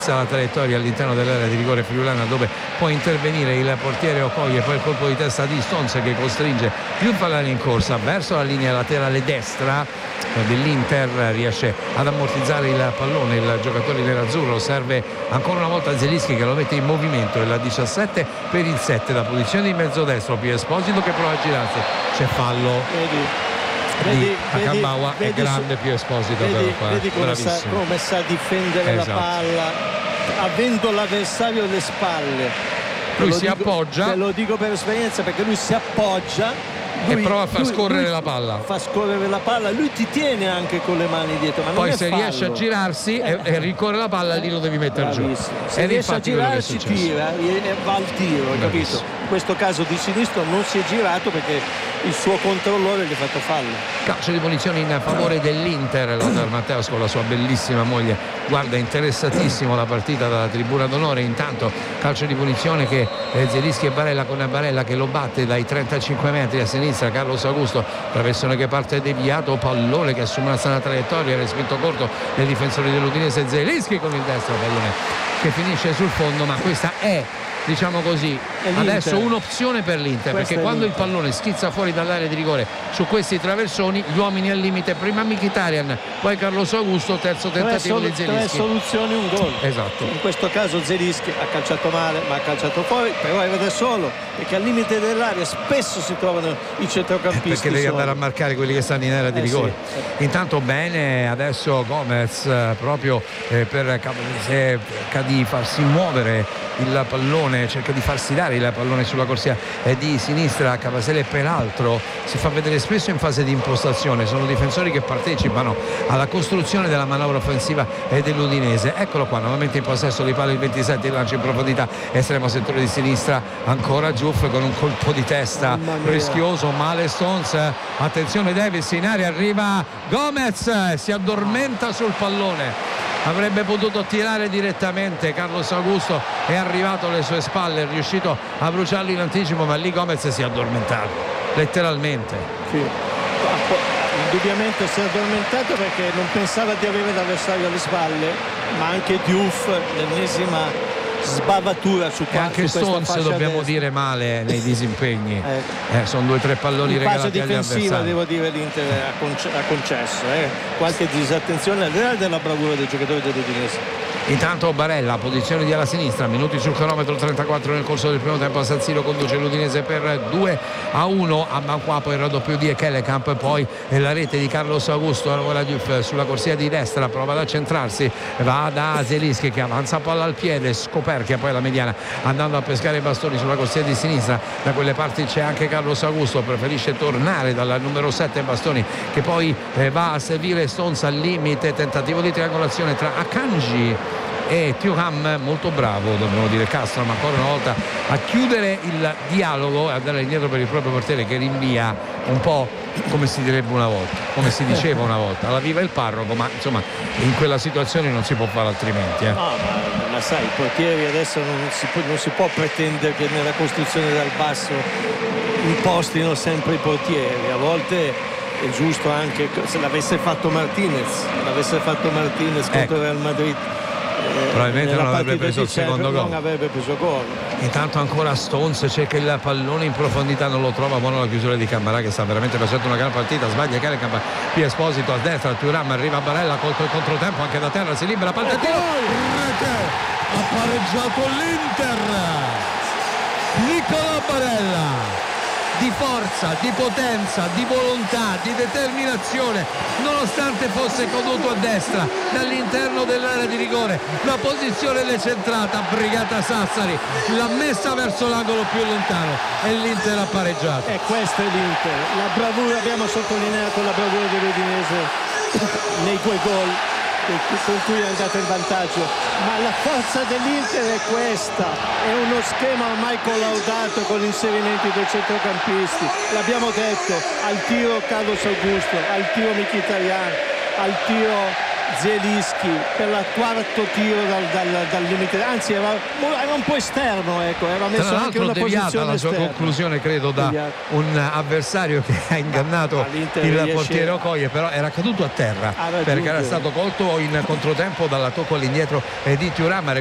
la traiettoria all'interno dell'area di rigore friulana, dove può intervenire il portiere Okoye, poi il colpo di testa di Stones che costringe più pallare in corsa verso la linea laterale destra dell'Inter, riesce ad ammortizzare il pallone il giocatore nerazzurro. Serve ancora una volta Zelinski che lo mette in movimento, il 17 per il 7 da posizione di mezzo destro, Pio Esposito che prova a girarsi, c'è fallo di Akambawa, è grande Pio Esposito, vedi come sa difendere la palla avendo l'avversario alle spalle. Lui si appoggia, te lo dico per esperienza, perché lui si appoggia e prova a far scorrere la palla. Fa scorrere la palla, lui ti tiene anche con le mani dietro, ma poi non se fallo. Riesce a girarsi e ricorre la palla, lì lo devi mettere giù. Se riesce a girarsi tira e va al tiro, capito? In questo caso di sinistro non si è girato perché il suo controllore gli ha fatto fallo. Calcio di punizione in favore dell'Inter. Lothar Matthäus con la sua bellissima moglie guarda interessatissimo la partita dalla tribuna d'onore. Intanto calcio di punizione che Zelinski e Barella, con Barella che lo batte dai 35 metri a sinistra, Carlos Augusto, traversone che parte deviato, pallone che assume una sana traiettoria, respinto corto dai difensori dell'Udinese. Zelinski con il destro, pallone che finisce sul fondo, ma questa è, diciamo così, adesso un'opzione per l'Inter, perché quando il pallone schizza fuori dall'area di rigore su questi traversoni, gli uomini al limite, prima Mkhitaryan, poi Carlos Augusto, terzo tentativo di Zelinski. 3 soluzioni, un gol. Esatto. In questo caso Zelinski ha calciato male, ma ha calciato fuori, però era da solo, perché al limite dell'area spesso si trovano i centrocampisti. Perché devi andare a marcare quelli che stanno in area di rigore. Sì. Intanto bene adesso Gomez proprio per cerca di farsi muovere il pallone, cerca di farsi dare il pallone sulla corsia di sinistra. Cavasele peraltro si fa vedere spesso in fase di impostazione, sono difensori che partecipano alla costruzione della manovra offensiva dell'Udinese. Eccolo qua, nuovamente in possesso di palla il 27, il lancio in profondità, estremo settore di sinistra, ancora Giuff con un colpo di testa rischioso, male Stones, attenzione Davis in aria, arriva Gomez, si addormenta sul pallone. Avrebbe potuto tirare direttamente, Carlos Augusto è arrivato alle sue spalle, è riuscito a bruciarlo in anticipo, ma lì Gomez si è addormentato letteralmente. Sì. Indubbiamente si è addormentato perché non pensava di avere l'avversario alle spalle, ma anche Diouf, l'ennesima sbavatura su e anche Stones dobbiamo dire male nei disimpegni. Sono 2 o 3 palloni regalati agli avversari. Devo dire l'Inter ha concesso qualche disattenzione al di là della bravura dei giocatori dell'Udinese. Intanto Barella, posizione di ala sinistra, minuti sul cronometro, 34 nel corso del primo tempo. A San Siro conduce l'Udinese per 2-1. A Manquapo il raddoppio di Ekelekamp, poi la rete di Carlos Augusto. Ora Diouf sulla corsia di destra, prova ad accentrarsi, va da Zelinski che avanza palla al piede, scoperchia poi la mediana andando a pescare i bastoni sulla corsia di sinistra. Da quelle parti c'è anche Carlos Augusto, preferisce tornare dal numero 7 Bastoni, che poi va a servire Stones al limite, tentativo di triangolazione tra Akanji e Thuram, molto bravo dobbiamo dire Castro, ma ancora una volta a chiudere il dialogo e a dare indietro per il proprio portiere che rinvia un po' come si direbbe una volta, come si diceva una volta, alla viva il parroco, ma insomma in quella situazione non si può fare altrimenti. No, ma sai, i portieri adesso non si può pretendere che nella costruzione dal basso impostino sempre i portieri, a volte è giusto anche se l'avesse fatto Martinez contro il Real Madrid, probabilmente non avrebbe preso il secondo gol, non avrebbe preso gol. Intanto ancora Stones cerca il pallone in profondità, non lo trova, buona la chiusura di Cammarà che sta veramente facendo una gran partita, sbaglia Ekelekamp, Pio Esposito a destra, Thuram, arriva Barella colto il controtempo anche da terra, si libera, palla tiro, ha pareggiato l'Inter. Nicolò Barella, di forza, di potenza, di volontà, di determinazione, nonostante fosse caduto a destra dall'interno dell'area di rigore, la posizione decentrata, Brigata Sassari l'ha messa verso l'angolo più lontano e l'Inter ha pareggiato. E questo è l'Inter, la bravura, abbiamo sottolineato la bravura dell'Udinese nei 2 gol con cui è andato in vantaggio, ma la forza dell'Inter è questa, è uno schema ormai collaudato con l'inserimento dei centrocampisti, l'abbiamo detto, al tiro Carlos Augusto, al tiro Mkhitaryan, al tiro Zielinski per il quarto tiro dal limite, anzi era un po' esterno, ecco, era messo tra anche l'altro una deviata posizione la sua esterna. conclusione, credo, da un avversario che ha ingannato il portiere Okoye, però era caduto a terra perché era stato colto in controtempo dal tocco all'indietro di Thuram.